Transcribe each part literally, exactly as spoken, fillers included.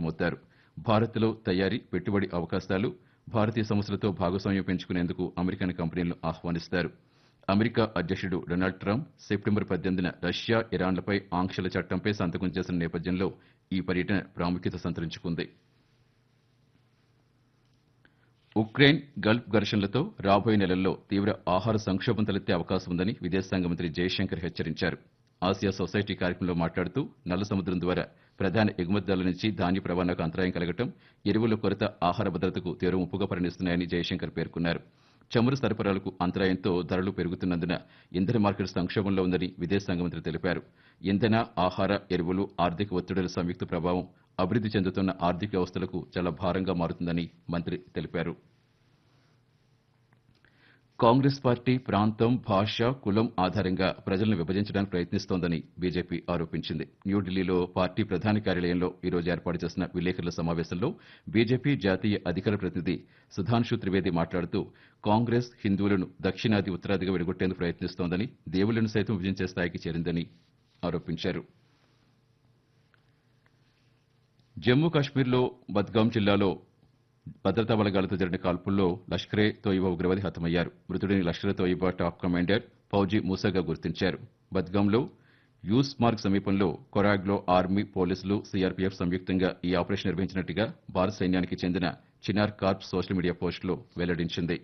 సమావేశమవుతారు. భారత్లో తయారీ, పెట్టుబడి అవకాశాలు, భారతీయ సంస్థలతో భాగస్వామ్యం పెంచుకునేందుకు అమెరికన్ కంపెనీలను ఆహ్వానిస్తారు. అమెరికా అధ్యక్షుడు డొనాల్డ్ ట్రంప్ సెప్టెంబర్ పద్దెనిమిదిన రష్యా, ఇరాన్లపై ఆంక్షల చట్టంపై సంతకం చేసిన నేపథ్యంలో ఈ పర్యటన ప్రాముఖ్యత సంతరించుకుంది. ఉక్రెయిన్, గల్ఫ్ ఘర్షణలతో రాబోయే నెలల్లో తీవ్ర ఆహార సంక్షోభం తలెత్తే అవకాశం ఉందని విదేశాంగ మంత్రి జయశంకర్ హెచ్చరించారు. ఆసియా సొసైటీ కార్యక్రమంలో మాట్లాడుతూ నల్ల సముద్రం ద్వారా ప్రధాన ఎగుమతిదారుల నుంచి ధాన్యపు రవాణాకు అంతరాయం కలగటం, ఎరువుల కొరత ఆహార భద్రతకు తీవ్ర ముప్పుగా పరిణిస్తున్నాయని జయశంకర్ పేర్కొన్నారు. చమురు సరఫరాలకు అంతరాయంతో ధరలు పెరుగుతున్నందున ఇంధన మార్కెట్ సంక్షోభంలో ఉందని విదేశాంగ మంత్రి తెలిపారు. ఇంధన, ఆహార, ఎరువులు, ఆర్థిక ఒత్తిడుల సంయుక్త ప్రభావం అభివృద్ధి చెందుతున్న ఆర్థిక వ్యవస్థలకు చాలా భారంగా మారుతుందని మంత్రి తెలిపారు. కాంగ్రెస్ పార్టీ ప్రాంతం, భాష, కులం ఆధారంగా ప్రజలను విభజించడానికి ప్రయత్నిస్తోందని బీజేపీ ఆరోపించింది. న్యూఢిల్లీలో పార్టీ ప్రధాన కార్యాలయంలో ఈ రోజు ఏర్పాటు చేసిన విలేకరుల సమావేశంలో బీజేపీ జాతీయ అధికార ప్రతినిధి సుధాంశు త్రివేది మాట్లాడుతూ కాంగ్రెస్ హిందువులను దక్షిణాది, ఉత్తరాదిగా విడగొట్టేందుకు ప్రయత్నిస్తోందని, దేవుళ్లను సైతం విభజించే స్థాయికి చేరిందని ఆరోపించారు. జమ్మూ కాశ్మీర్లో బద్గాం జిల్లాలో భద్రతా బలగాలతో జరిగిన కాల్పుల్లో లష్కరే తోయిబా ఉగ్రవాది హతమయ్యారు. మృతుడిని లష్కరే తోయిబా టాప్ కమాండర్ ఫౌజీ మూసాగా గుర్తించారు. బద్గాంలో యూస్ మార్గ్ సమీపంలో కొరాగ్లో ఆర్మీ, పోలీసులు, సీఆర్పీఎఫ్ సంయుక్తంగా ఈ ఆపరేషన్ నిర్వహించినట్టుగా భారత సైన్యానికి చెందిన చినార్ కార్ప్స్ సోషల్ మీడియా పోస్టులో వెల్లడించింది.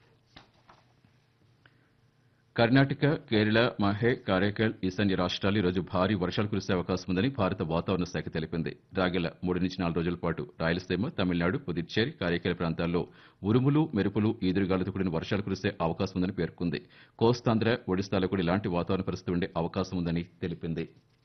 కర్ణాటక, కేరళ, మహే, కారైకల్, ఈశాన్య రాష్ట్రాలు ఈరోజు భారీ వర్షాలు కురిసే అవకాశం ఉందని భారత వాతావరణ శాఖ తెలిపింది. రాగల మూడు నుంచి నాలుగు రోజుల పాటు రాయలసీమ, తమిళనాడు, పుదుచ్చేరి, కారైకల్ ప్రాంతాల్లో ఉరుములు, మెరుపులు, ఈదురుగాలులతో కూడిన వర్షాలు కురిసే అవకాశం ఉందని పేర్కొంది. కోస్తాంధ్ర, ఒడిశాలో కూడా ఇలాంటి వాతావరణ పరిస్థితి ఉండే అవకాశం ఉందని తెలిపింది.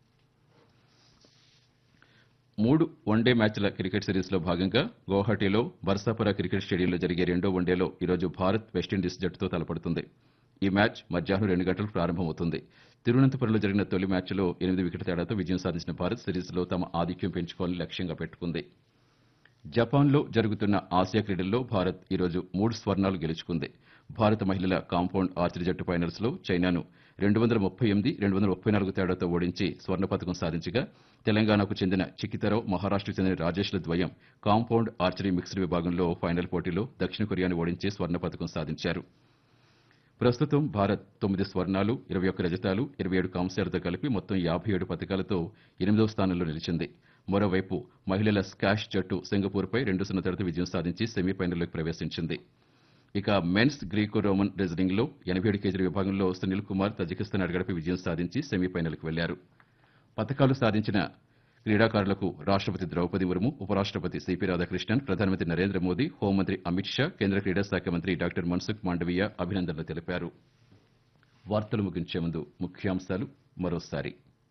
మూడు వన్డే మ్యాచ్ల క్రికెట్ సిరీస్లో భాగంగా గౌహటిలో బర్సాపుర క్రికెట్ స్టేడియంలో జరిగే రెండో వన్డేలో ఈరోజు భారత్ వెస్టిండీస్ జట్టుతో తలపడుతుంది. ఈ మ్యాచ్ మధ్యాహ్నం రెండు గంటలకు ప్రారంభమవుతుంది. తిరువనంతపురంలో జరిగిన తొలి మ్యాచ్లో ఎనిమిది వికెట్ల తేడాతో విజయం సాధించిన భారత్ సిరీస్లో తమ ఆధిక్యం పెంచుకోవాలని లక్ష్యంగా పెట్టుకుంది. జపాన్లో జరుగుతున్న ఆసియా క్రీడల్లో భారత్ ఈరోజు మూడు స్వర్ణాలు గెలుచుకుంది. భారత మహిళల కాంపౌండ్ ఆర్చరీ జట్టు ఫైనల్స్లో చైనాను రెండు వందల ముప్పై ఎనిమిది రెండు వందల ముప్పై నాలుగు తేడాతో ఓడించి స్వర్ణ పతకం సాధించగా, తెలంగాణకు చెందిన చికితరావు, మహారాష్ట్రకు చెందిన రాజేష్ల ద్వయం కాంపౌండ్ ఆర్చరీ మిక్స్డ్ విభాగంలో ఫైనల్ పోటీలో దక్షిణ కొరియాను ఓడించి స్వర్ణ పతకం సాధించారు. ప్రస్తుతం భారత్ తొమ్మిది స్వర్ణాలు, ఇరవై ఒక్క రజతాలు, ఇరవై ఏడు కాంస్యాలతో కలిపి మొత్తం యాభై ఏడు పతకాలతో ఎనిమిదవ స్థానంలో నిలిచింది. మరోవైపు మహిళల స్కాష్ జట్టు సింగపూర్పై రెండు సున్నా తేడాతో విజయం సాధించి సెమీఫైనల్లోకి ప్రవేశించింది. ఇక మెన్స్ గ్రీకో రోమన్ రెజ్లింగ్లో ఎనభై ఏడు కేజీల విభాగంలో సునీల్ కుమార్ తజికిస్తాన్ అడగడపై విజయం సాధించి సెమీఫైనల్కి వెళ్లారు. పతకాలు సాధించిన క్రీడాకారులకు రాష్ట్రపతి ద్రౌపది ముర్ము, ఉపరాష్ట్రపతి సిపి రాధాకృష్ణన్, ప్రధానమంత్రి నరేంద్ర మోదీ, హోంమంత్రి అమిత్ షా, కేంద్ర క్రీడా శాఖ మంత్రి డాక్టర్ మన్సుఖ్ మాండవీయ అభినందనలు తెలిపారు. వార్తలు ముగించే ముందు ముఖ్యాంశాలు మరోసారి.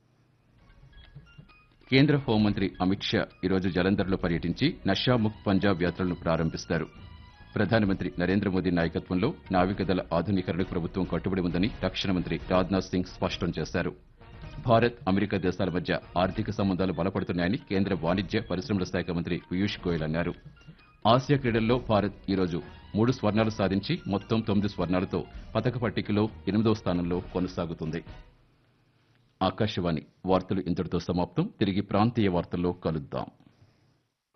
కేంద్ర హోంమంత్రి అమిత్ షా ఈరోజు జలంధర్లో పర్యటించి నషాముక్త్ పంజాబ్ యాత్రలను ప్రారంభిస్తారు. ప్రధానమంత్రి నరేంద్ర మోదీ నాయకత్వంలో నావికాదళ ఆధునీకరణకు ప్రభుత్వం కట్టుబడి ఉందని రక్షణ మంత్రి రాజ్నాథ్ సింగ్ స్పష్టం చేశారు. భారత్, అమెరికా దేశాల మధ్య ఆర్థిక సంబంధాలు బలపడుతున్నాయని కేంద్ర వాణిజ్య, పరిశ్రమల శాఖ మంత్రి పీయూష్ గోయల్ అన్నారు. ఆసియా క్రీడల్లో భారత్ ఈరోజు మూడు స్వర్ణాలు సాధించి మొత్తం తొమ్మిది స్వర్ణాలతో పతక పట్టికలో ఎనిమిదవ స్థానంలో కొనసాగుతుంది. ఆకాశవాణి వార్తలు ఇంతటితో సమాప్తం. తిరిగి ప్రాంతీయ వార్తల్లో కలుద్దాం.